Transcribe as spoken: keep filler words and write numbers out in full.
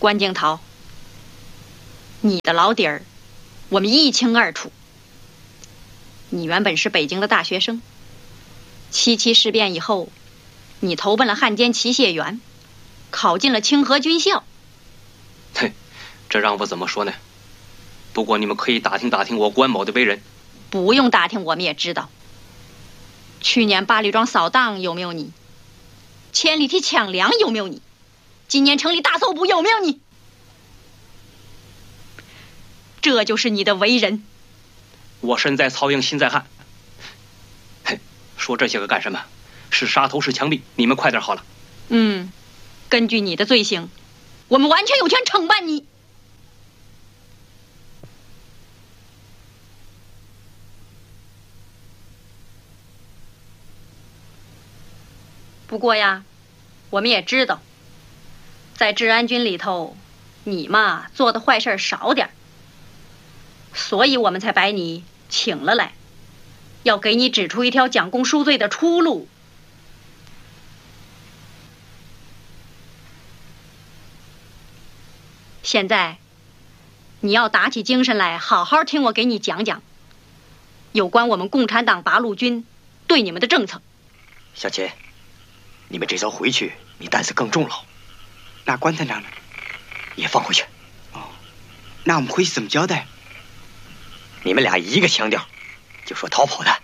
关敬涛，你的老底儿，我们一清二楚。你原本是北京的大学生，七七事变以后，你投奔了汉奸齐燮元，考进了清河军校。 嘿，这让我怎么说呢？不过你们可以打听打听我关某的为人。 不用打听，我们也知道。去年八里庄扫荡有没有你？千里堤抢粮有没有你？今年城里大搜捕有没有你？这就是你的为人。 我身在曹营心在汉。嘿，说这些个干什么？是杀头是枪毙，你们快点好了。 嗯，根据你的罪行，我们完全有权惩办你。不过呀，我们也知道，在治安军里头，你嘛做的坏事少点，所以我们才把你请了来，要给你指出一条蒋公赎罪的出路。现在，你要打起精神来，好好听我给你讲讲，有关我们共产党八路军对你们的政策。 小秦，你们这艘回去，你担子更重了。 那关团长呢？ 也放回去。 哦，那我们回去怎么交代？ 你们俩一个腔调，就说逃跑的。